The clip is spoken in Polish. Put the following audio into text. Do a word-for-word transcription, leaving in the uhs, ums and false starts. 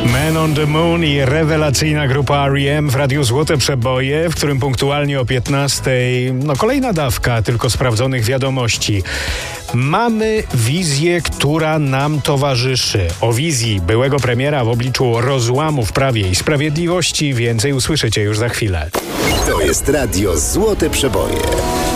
Man on the Moon i rewelacyjna grupa R E M w Radiu Złote Przeboje, w którym punktualnie o piętnastej, no kolejna dawka tylko sprawdzonych wiadomości. Mamy wizję, która nam towarzyszy. O wizji byłego premiera w obliczu rozłamu w Prawie i Sprawiedliwości więcej usłyszycie już za chwilę. To jest Radio Złote Przeboje.